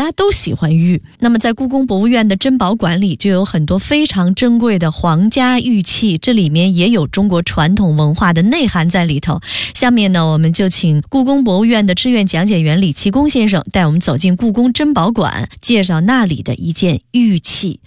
大家都喜欢玉。那么在故宫博物院的珍宝馆里就有很多非常珍贵的皇家玉器，这里面也有中国传统文化的内涵在里头。下面呢，我们就请故宫博物院的志愿讲解员李其功先生带我们走进故宫珍宝馆，介绍那里的一件玉器。